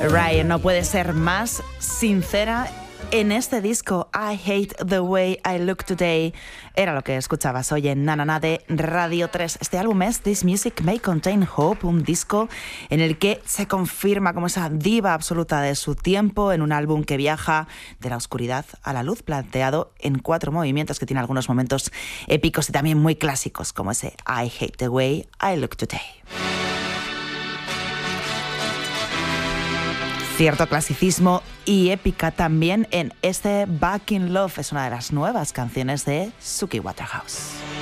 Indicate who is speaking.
Speaker 1: Ryan no puede ser más sincera en este disco. I Hate the Way I Look Today. Era lo que escuchabas hoy en Na Na Na de Radio 3. Este álbum es This Music May Contain Hope, un disco en el que se confirma como esa diva absoluta de su tiempo, en un álbum que viaja de la oscuridad a la luz, planteado en 4 movimientos, que tiene algunos momentos épicos y también muy clásicos, como ese I Hate the Way I Look Today. Cierto clasicismo y épica también en este Back in Love. Es una de las nuevas canciones de Suki Waterhouse.